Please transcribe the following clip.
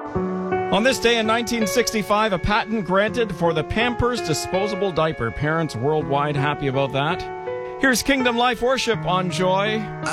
On this day in 1965, a patent granted for the Pampers disposable diaper. Parents worldwide happy about that. Here's Kingdom Life Worship on Joy.